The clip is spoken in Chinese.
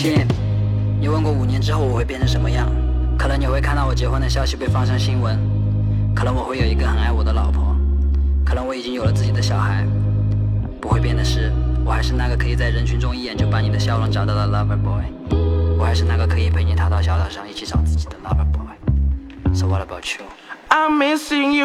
亲，你问过5年之后我会变成什么样？可能你会看到我结婚的消息被放上新闻，可能我会有一个很爱我的老婆，可能我已经有了自己的小孩。不会变的是，我还是那个可以在人群中一眼就把你的笑容找到的 lover boy， 我还是那个可以陪你踏到小岛上一起找自己的 lover boy。So what about you? I'm missing you.